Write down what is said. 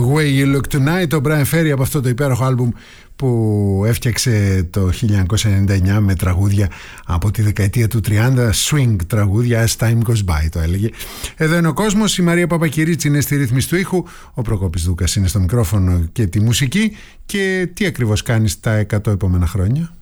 Way You Look Tonight, ο Brian Ferry από αυτό το υπέροχο άλμπουμ που έφτιαξε το 1999 με τραγούδια από τη δεκαετία του 30, swing τραγούδια, As Time Goes By το έλεγε. Εδώ είναι ο κόσμος, η Μαρία Παπακυρίτσι είναι στη ρύθμιση του ήχου, ο Προκόπης Δούκας είναι στο μικρόφωνο και τη μουσική. Και τι ακριβώς κάνεις τα 100 επόμενα χρόνια?